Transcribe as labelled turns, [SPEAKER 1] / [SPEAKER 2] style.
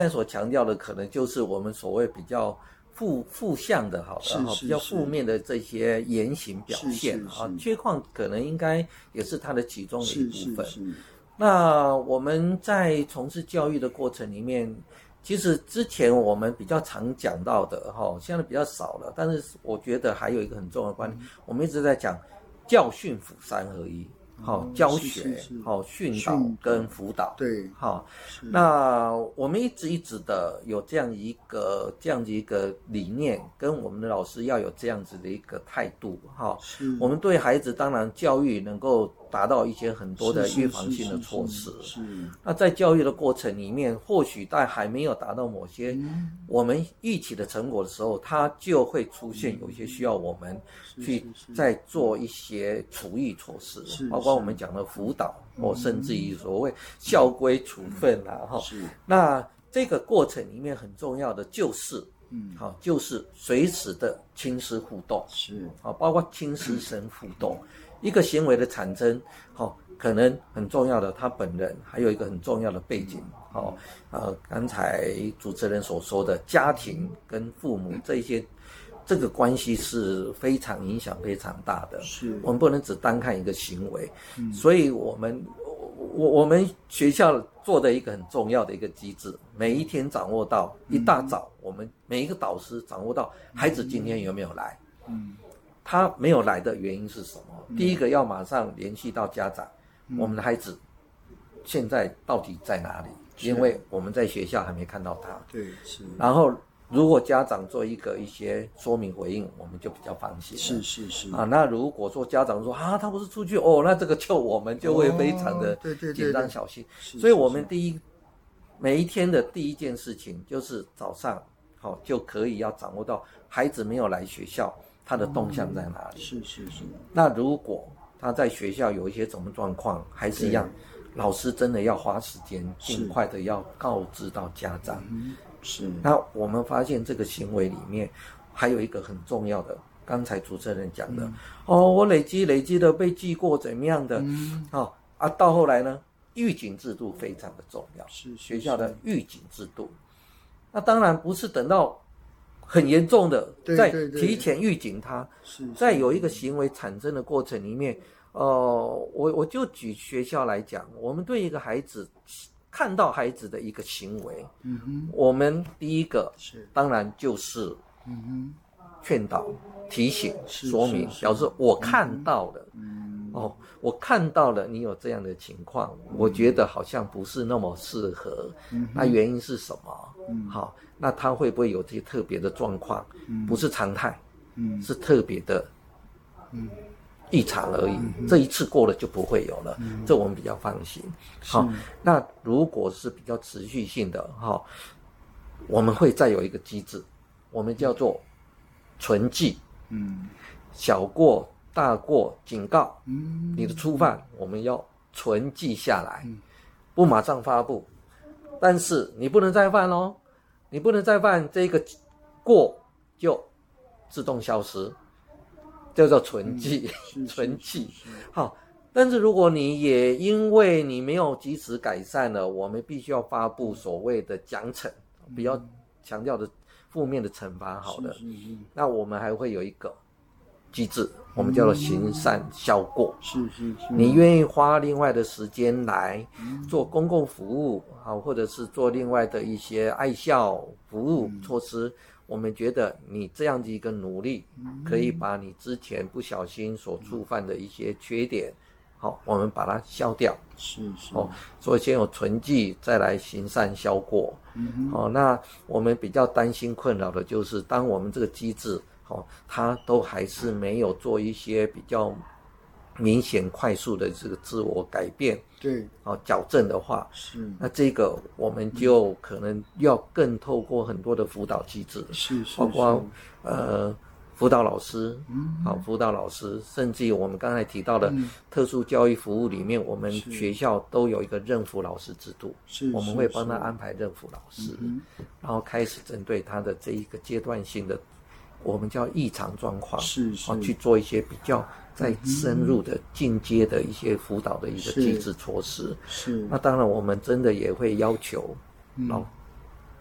[SPEAKER 1] 现在所强调的可能就是我们所谓比较负向的，好的，比较负面的这些言行表现啊，缺矿可能应该也是它的其中的一部分。那我们在从事教育的过程里面，其实之前我们比较常讲到的现在比较少了，但是我觉得还有一个很重要的观念，我们一直在讲教训辅三合一。教学，训导跟辅导，
[SPEAKER 2] 对，
[SPEAKER 1] 那我们一直的有这样一个理念，跟我们的老师要有这样子的一个态度，我们对孩子当然教育能够达到一些很多的预防性的措施，那在教育的过程里面，或许在还没有达到某些我们预期的成果的时候，它就会出现有一些需要我们去再做一些处遇措施，包括我们讲的辅导，甚至于所谓校规处分那这个过程里面很重要的就是就是随时的亲师互动，包括亲师生互动，一个行为的产生，可能很重要的他本人，还有一个很重要的背景，刚才主持人所说的家庭跟父母这个关系是非常影响非常大的，我们不能只单看一个行为，所以我们学校做的一个很重要的一个机制，每一天掌握到一大早，我们每一个导师掌握到孩子今天有没有来，他没有来的原因是什么？第一个要马上联系到家长，我们的孩子现在到底在哪里？因为我们在学校还没看到他。
[SPEAKER 2] 对，是。
[SPEAKER 1] 然后如果家长做一些说明回应，我们就比较放心。
[SPEAKER 2] 是
[SPEAKER 1] 那如果说家长说他不是出去那这个我们就会非常的紧张小心。所以我们每一天的第一件事情就是早上就可以要掌握到孩子没有来学校，他的动向在哪里。
[SPEAKER 2] 是。
[SPEAKER 1] 那如果他在学校有一些什么状况，还是一样，老师真的要花时间，尽快的要告知到家长。那我们发现这个行为里面还有一个很重要的，刚才主持人讲的，我累积的被记过怎么样的，到后来呢，预警制度非常的重要，学校的预警制度。那当然不是等到很严重的再提前预警他，在有一个行为产生的过程里面，我就举学校来讲，我们对一个孩子看到孩子的一个行为，我们第一个当然就是劝导、提醒、说明，表示我看到了，我看到了你有这样的情况，我觉得好像不是那么适合，那原因是什么？那他会不会有这些特别的状况？不是常态，是特别的异常而已，这一次过了就不会有了，这我们比较放心。那如果是比较持续性的，我们会再有一个机制，我们叫做存记，小过、大过、警告，你的初犯我们要存记下来，不马上发布，但是你不能再犯咯，你不能再犯，这个过就自动消失。叫做存记，存记。但是如果你也因为你没有及时改善了，我们必须要发布所谓的奖惩，比较强调的负面的惩罚。好的，那我们还会有一个机制，我们叫做行善消过。你愿意花另外的时间来做公共服务，或者是做另外的一些爱校服务措施。我们觉得你这样的一个努力，可以把你之前不小心所触犯的一些缺点，我们把它消掉。所以先有存记，再来行善消过。那我们比较担心困扰的就是，当我们这个机制，它都还是没有做一些比较明显快速的这个自我改变，矫正的话，那这个我们就可能要更透过很多的辅导机制，包括辅导老师，辅导老师，甚至于我们刚才提到的特殊教育服务里面，我们学校都有一个任辅老师制度，我们会帮他安排任辅老师，然后开始针对他的这一个阶段性的，我们叫异常状况，去做一些比较再深入的进阶的一些辅导的一个机制措施。那当然我们真的也会要求